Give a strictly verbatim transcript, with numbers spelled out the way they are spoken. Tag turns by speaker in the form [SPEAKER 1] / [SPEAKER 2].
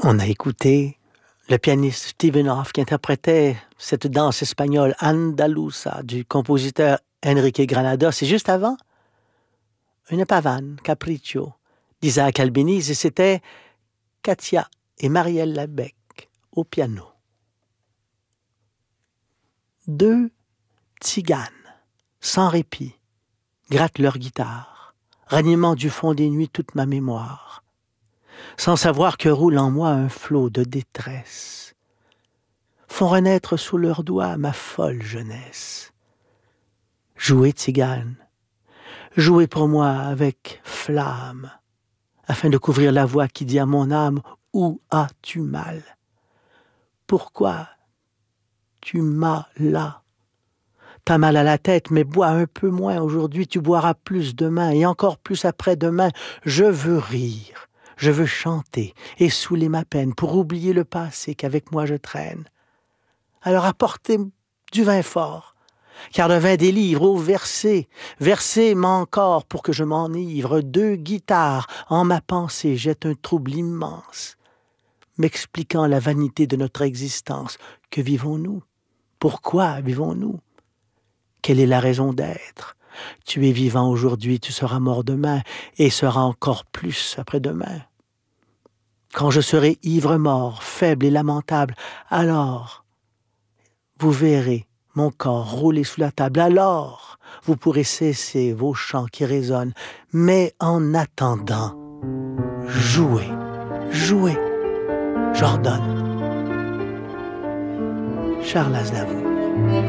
[SPEAKER 1] On a écouté le pianiste Stephen Hoff qui interprétait cette danse espagnole Andalusa du compositeur Enrique Granados. Et juste avant, une pavane, Capriccio, d'Isaac Albéniz. Et c'était Katia et Marielle Labec au piano. Deux tziganes, sans répit, grattent leur guitare, ranimant du fond des nuits toute ma mémoire, sans savoir que roule en moi un flot de détresse, font renaître sous leurs doigts ma folle jeunesse. Jouez, tzigane, jouez pour moi avec flamme, afin de couvrir la voix qui dit à mon âme, où as-tu mal? Pourquoi tu m'as là? T'as mal à la tête, mais bois un peu moins aujourd'hui, tu boiras plus demain et encore plus après-demain. Je veux rire, je veux chanter et saouler ma peine pour oublier le passé qu'avec moi je traîne. Alors apportez du vin fort, car le vin délivre, oh versez, versez m'encore pour que je m'enivre. Deux guitares en ma pensée jettent un trouble immense, m'expliquant la vanité de notre existence. Que vivons-nous? Pourquoi vivons-nous? Quelle est la raison d'être? Tu es vivant aujourd'hui, tu seras mort demain, et seras encore plus après-demain. Quand je serai ivre-mort, faible et lamentable, alors vous verrez mon corps rouler sous la table. Alors vous pourrez cesser vos chants qui résonnent. Mais en attendant, jouez, jouez, j'ordonne. Charles Aznavour.